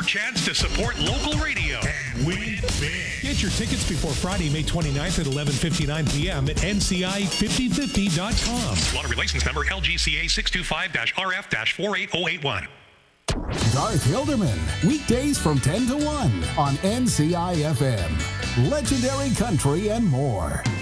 chance to support local radio and win big. Get your tickets before Friday, May 29th at 11:59 p.m. at NCI5050.com. Lottery license number LGCA 625-RF-48081. Garth Hilderman, weekdays from 10 to 1 on NCI FM. Legendary country and more.